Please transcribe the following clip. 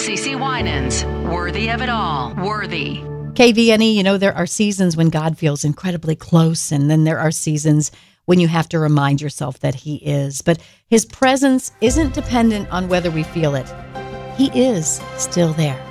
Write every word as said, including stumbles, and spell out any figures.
CeCe Winans, Worthy of It All. Worthy. K V N E, you know, there are seasons when God feels incredibly close, and then there are seasons when you have to remind yourself that he is. But his presence isn't dependent on whether we feel it. He is still there.